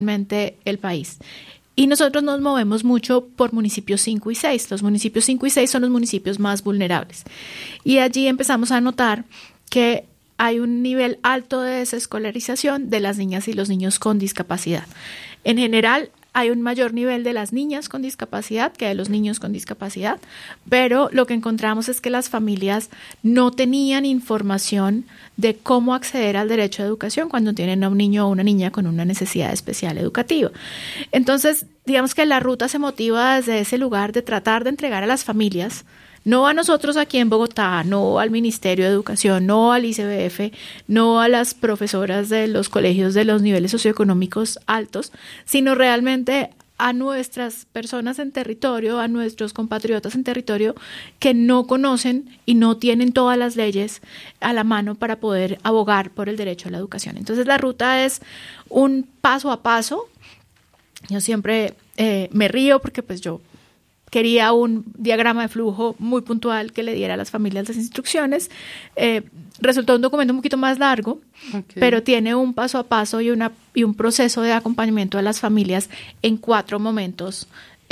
el país. Y nosotros nos movemos mucho por municipios 5 y 6. Los municipios 5 y 6 son los municipios más vulnerables. Y allí empezamos a notar que hay un nivel alto de desescolarización de las niñas y los niños con discapacidad. En general, hay un mayor nivel de las niñas con discapacidad que de los niños con discapacidad, pero lo que encontramos es que las familias no tenían información de cómo acceder al derecho a educación cuando tienen a un niño o una niña con una necesidad especial educativa. Entonces, digamos que la ruta se motiva desde ese lugar de tratar de entregar a las familias, no a nosotros aquí en Bogotá, no al Ministerio de Educación, no al ICBF, no a las profesoras de los colegios de los niveles socioeconómicos altos, sino realmente a nuestras personas en territorio, a nuestros compatriotas en territorio que no conocen y no tienen todas las leyes a la mano para poder abogar por el derecho a la educación. Entonces la ruta es un paso a paso. Yo siempre me río porque pues yo quería un diagrama de flujo muy puntual que le diera a las familias las instrucciones. Resultó un documento un poquito más largo, pero tiene un paso a paso y un proceso de acompañamiento a las familias en 4 momentos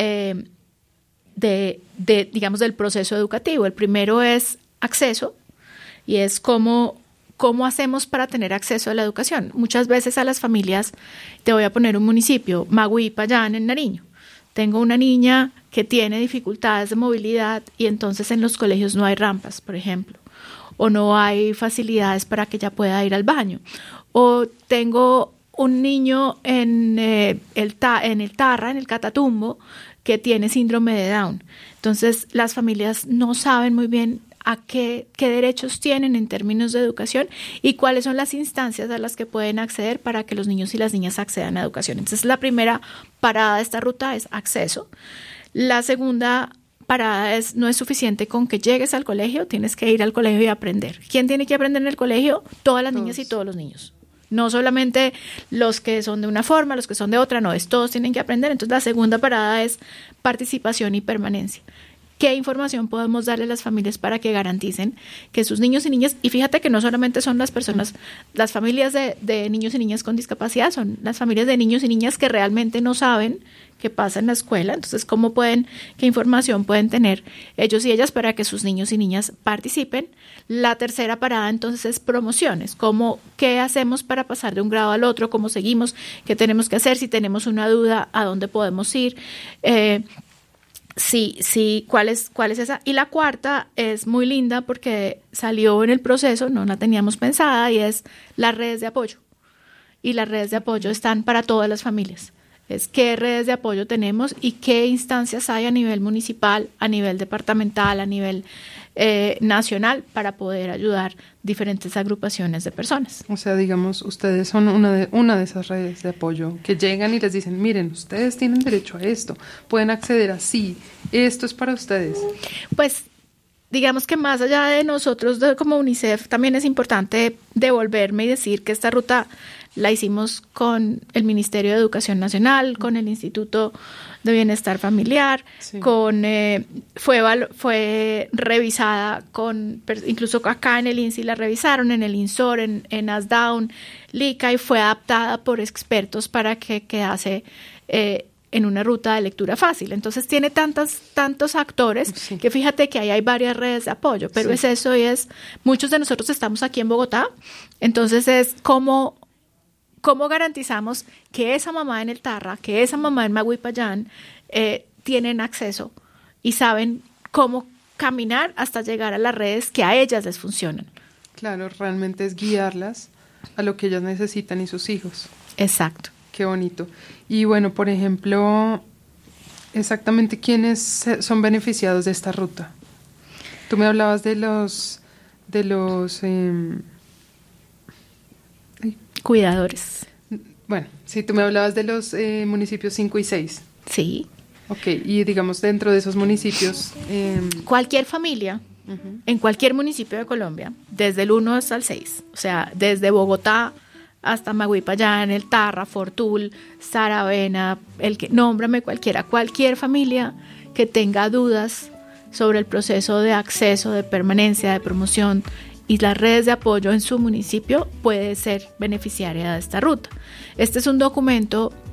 digamos, del proceso educativo. El primero es acceso, y es cómo hacemos para tener acceso a la educación. Muchas veces a las familias, te voy a poner un municipio, Magui, Payán, en Nariño. Tengo una niña que tiene dificultades de movilidad y entonces en los colegios no hay rampas, por ejemplo, o no hay facilidades para que ella pueda ir al baño. O tengo un niño en el Tarra, en el Catatumbo, que tiene síndrome de Down. Entonces las familias no saben muy bien a qué derechos tienen en términos de educación y cuáles son las instancias a las que pueden acceder para que los niños y las niñas accedan a educación. Entonces, la primera parada de esta ruta es acceso. La segunda parada no es suficiente con que llegues al colegio, tienes que ir al colegio y aprender. ¿Quién tiene que aprender en el colegio? Todas las niñas y todos los niños. No solamente los que son de una forma, los que son de otra, no, todos tienen que aprender. Entonces, la segunda parada es participación y permanencia. ¿Qué información podemos darle a las familias para que garanticen que sus niños y niñas, y fíjate que no solamente son las personas, las familias de niños y niñas con discapacidad, son las familias de niños y niñas que realmente no saben qué pasa en la escuela? Entonces, qué información pueden tener ellos y ellas para que sus niños y niñas participen? La tercera parada entonces es promociones, qué hacemos para pasar de un grado al otro, cómo seguimos, qué tenemos que hacer, si tenemos una duda, a dónde podemos ir, sí, ¿cuál es esa? Y la cuarta es muy linda porque salió en el proceso, no la teníamos pensada, y es las redes de apoyo. Y las redes de apoyo están para todas las familias. Es qué redes de apoyo tenemos y qué instancias hay a nivel municipal, a nivel departamental, a nivel nacional para poder ayudar diferentes agrupaciones de personas. O sea, digamos, ustedes son una de esas redes de apoyo que llegan y les dicen, miren, ustedes tienen derecho a esto, pueden acceder así, esto es para ustedes. Pues digamos que más allá de nosotros como UNICEF, también es importante devolverme y decir que esta ruta la hicimos con el Ministerio de Educación Nacional, con el Instituto de Bienestar Familiar, sí. Fue revisada incluso acá en el INSI la revisaron, en el INSOR, en ASDAUN, LICA, y fue adaptada por expertos para que quedase en una ruta de lectura fácil. Entonces tiene tantos actores, sí, que fíjate que ahí hay varias redes de apoyo, pero sí, muchos de nosotros estamos aquí en Bogotá, entonces es cómo garantizamos que esa mamá en el Tarra, que esa mamá en Maguipayán tienen acceso y saben cómo caminar hasta llegar a las redes que a ellas les funcionan. Claro, realmente es guiarlas a lo que ellas necesitan y sus hijos. Exacto. Qué bonito. Y bueno, por ejemplo, exactamente quiénes son beneficiados de esta ruta. Tú me hablabas de los cuidadores. Bueno, sí, tú me hablabas de los municipios 5 y 6. Sí. Ok, y digamos dentro de esos municipios... Cualquier familia, en cualquier municipio de Colombia, desde el 1 hasta el 6, o sea, desde Bogotá hasta Maguipayán, el Tarra, Fortul, Saravena, nómbrame cualquier familia que tenga dudas sobre el proceso de acceso, de permanencia, de promoción y las redes de apoyo en su municipio puede ser beneficiaria de esta ruta. Este es un documento